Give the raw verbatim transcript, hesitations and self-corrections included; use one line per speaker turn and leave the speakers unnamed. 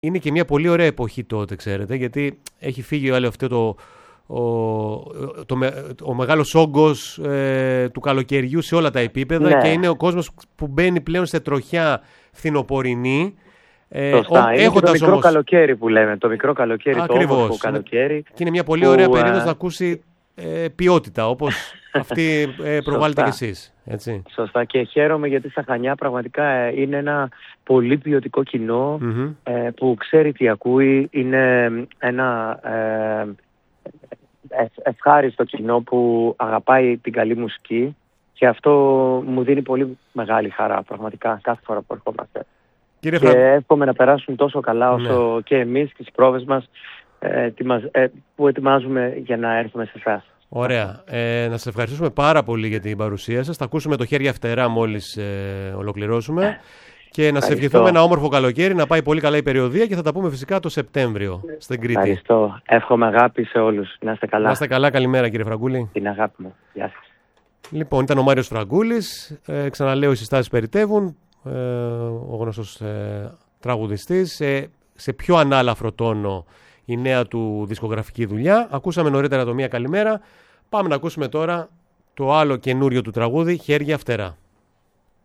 είναι και μια πολύ ωραία εποχή τότε, ξέρετε, γιατί έχει φύγει όλο αυτό το, ο, το, ο μεγάλος όγκος ε, του καλοκαιριού σε όλα τα επίπεδα, ναι. Και είναι ο κόσμος που μπαίνει πλέον σε τροχιά φθινοπορεινή.
Σωστά, ε, είναι το μικρό όμως... καλοκαίρι που λέμε, το μικρό καλοκαίρι, ακριβώς, το όμορφο καλοκαίρι.
Και είναι μια πολύ ωραία που, περίοδος να ακούσει ε, ποιότητα, όπως αυτή ε, προβάλλετε κι εσείς. Έτσι.
Σωστά, και χαίρομαι γιατί στα Χανιά πραγματικά ε, είναι ένα πολύ ποιοτικό κοινό, mm-hmm. ε, που ξέρει τι ακούει, είναι ένα ε, ε, ευχάριστο κοινό που αγαπάει την καλή μουσική και αυτό μου δίνει πολύ μεγάλη χαρά πραγματικά κάθε φορά που ερχόμαστε. Κύριε και Φρα... εύχομαι να περάσουν τόσο καλά όσο ναι. και εμείς τις πρόβες μας ε, ε, που ετοιμάζουμε για να έρθουμε σε εσάς.
Ωραία. Ε, να σας ευχαριστήσουμε πάρα πολύ για την παρουσία σας. Θα ακούσουμε το χέρια φτερά μόλις ε, ολοκληρώσουμε. Ε, και να σας ευχηθούμε ένα όμορφο καλοκαίρι, να πάει πολύ καλά η περιοδία και θα τα πούμε φυσικά το Σεπτέμβριο στην Κρήτη.
Ευχαριστώ. Εύχομαι αγάπη σε όλους. Να είστε καλά.
Να είστε καλά. Καλημέρα κύριε Φραγκούλη.
Την αγάπη μου. Γεια σας.
Λοιπόν, ήταν ο Μάριος Φραγκούλης. Ε, ξαναλέω, οι συστάσεις περιτεύουν. Ε, ο γνωστός ε, τραγουδιστής. Ε, σε πιο ανάλαφρο τόνο η νέα του δισκογραφική δουλειά. Ακούσαμε νωρίτερα το Μία Καλημέρα. Πάμε να ακούσουμε τώρα το άλλο καινούριο του τραγούδι, Χέρια Φτερά.